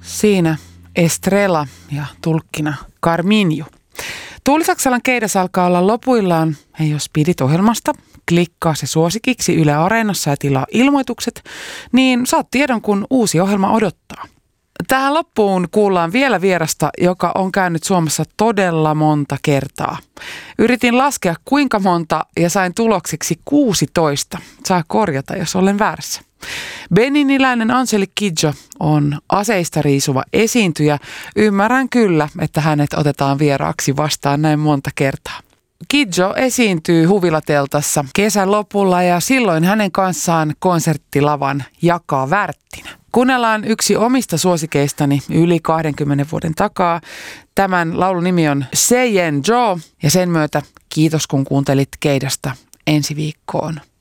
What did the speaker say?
Siinä Estrella ja tulkkina Carminho. Tuuli Saksalan keidas alkaa olla lopuillaan. Ja jos pidit ohjelmasta, klikkaa se suosikiksi Yle Areenassa ja tilaa ilmoitukset, niin saat tiedon, kun uusi ohjelma odottaa. Tähän loppuun kuullaan vielä vierasta, joka on käynyt Suomessa todella monta kertaa. Yritin laskea kuinka monta ja sain tuloksiksi 16. Saa korjata, jos olen väärässä. Beniniläinen Angelique Kidjo on aseista riisuva esiintyjä. Ymmärrän kyllä, että hänet otetaan vieraaksi vastaan näin monta kertaa. Kidjo esiintyy Huvilateltassa kesän lopulla ja silloin hänen kanssaan konserttilavan jakaa Wärttinä. Kuunnellaan yksi omista suosikeistani yli 20 vuoden takaa. Tämän laulun nimi on Seyen Joe ja sen myötä kiitos kun kuuntelit keidasta ensi viikkoon.